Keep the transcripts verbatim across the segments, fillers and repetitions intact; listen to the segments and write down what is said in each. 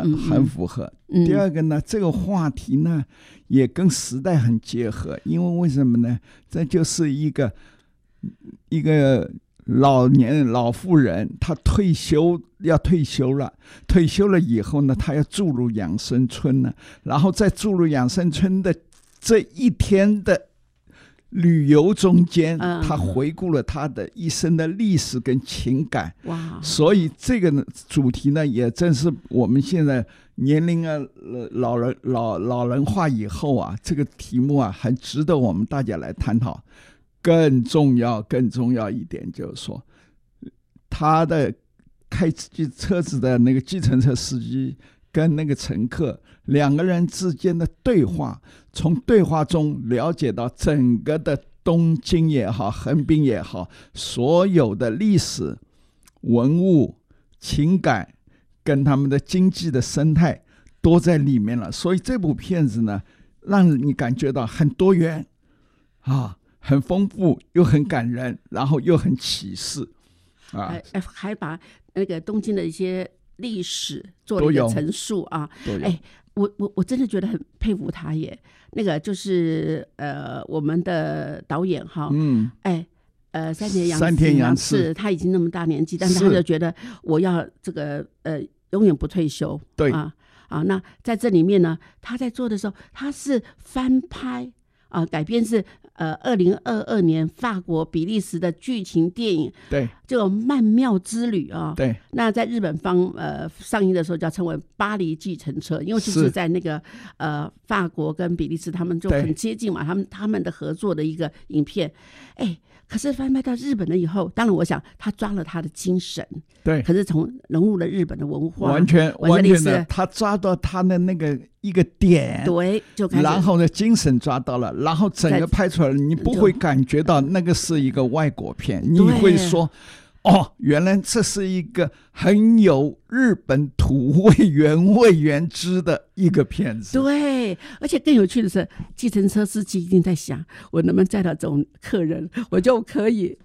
嗯、很符合、嗯、第二个呢，这个话题呢也跟时代很结合，因为为什么呢？这就是一个一个老年老妇人，她退休要退休了，退休了以后呢，她要住入养生村呢，然后在住入养生村的这一天的旅游中间，他回顾了他的一生的历史跟情感。哇！所以这个呢主题呢，也正是我们现在年龄啊老人老老人化以后啊，这个题目啊，很值得我们大家来探讨。更重要、更重要一点就是说，他的开车子的那个计程车司机跟那个乘客两个人之间的对话，从对话中了解到整个的东京也好，横滨也好，所有的历史、文物、情感跟他们的经济的生态都在里面了。所以这部片子呢，让你感觉到很多元啊，很丰富，又很感人，然后又很启示啊， 还, 还把那个东京的一些历史做了一个陈述啊，哎，我我我真的觉得很佩服他耶。那个就是呃，我们的导演哈，嗯，哎，呃，山田洋山田洋次， 他已经那么大年纪，但是他就觉得我要这个呃永远不退休， 对啊啊，那在这里面呢，他在做的时候，他是翻拍啊，改编是。呃，二零二二年法国比利时的剧情电影， 对， 这种曼妙之旅啊， 对， 那在日本方呃上映的时候，就要称为巴黎计程车，因为就是在那个呃法国跟比利时他们就很接近嘛，他们他们的合作的一个影片，哎。可是翻拍到日本了以后，当然我想他抓了他的精神， 对， 可是从融入了日本的文化， 完全完全的，他抓到他的那个一个点， 对，就开始， 然后呢精神抓到了，然后整个拍出来，你不会感觉到那个是一个外国片，你会说。哦，原来这是一个很有日本土味原味原汁的一个片子。 对，而且更有趣的是，计程车司机一定在想，我能不能载到这种客人，我就可以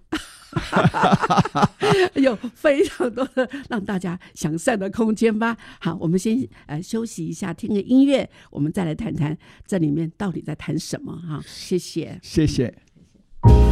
有非常多的让大家想象的空间吧。好，我们先呃休息一下，听个音乐，我们再来谈谈这里面到底在谈什么哈。谢谢， 谢谢。